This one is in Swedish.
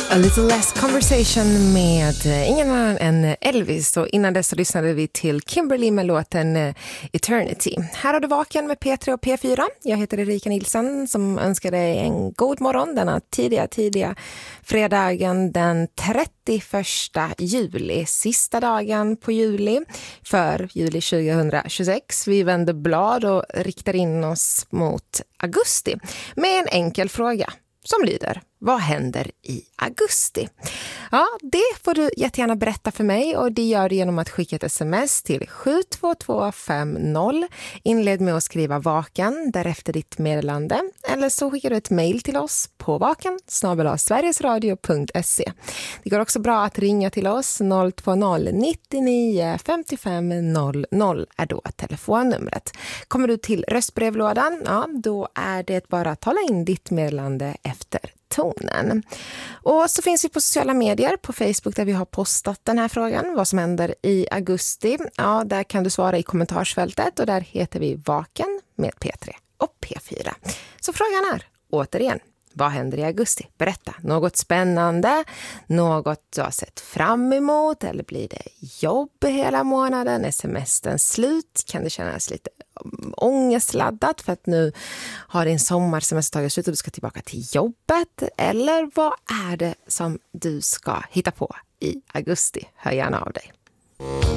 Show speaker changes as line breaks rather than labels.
A Little Less Conversation med ingen annan än Elvis, och innan dess så lyssnade vi till Kimberly med låten Eternity. Här har du Vaken med P3 och P4. Jag heter Erika Nilsson som önskar dig en god morgon denna tidiga fredagen den 31 juli. Sista dagen på juli för juli 2026. Vi vänder blad och riktar in oss mot augusti med en enkel fråga som lyder: vad händer i augusti? Ja, det får du jättegärna berätta för mig, och det gör du genom att skicka ett sms till 72250. Inled med att skriva vaken, därefter ditt meddelande. Eller så skickar du ett mejl till oss på vaken@sverigesradio.se. Det går också bra att ringa till oss. 020 99 55 00 är då telefonnumret. Kommer du till röstbrevlådan, ja, då är det bara att tala in ditt meddelande efter tonen. Och så finns vi på sociala medier, på Facebook, där vi har postat den här frågan, vad som händer i augusti. Ja, där kan du svara i kommentarsfältet, och där heter vi Vaken med P3 och P4. Så frågan är återigen: vad händer i augusti? Berätta, något spännande, något du har sett fram emot, eller blir det jobb hela månaden? Är semestern slut? Kan det kännas lite ångestladdat för att nu har din sommarsemester tagit slut och du ska tillbaka till jobbet? Eller vad är det som du ska hitta på i augusti? Hör gärna av dig.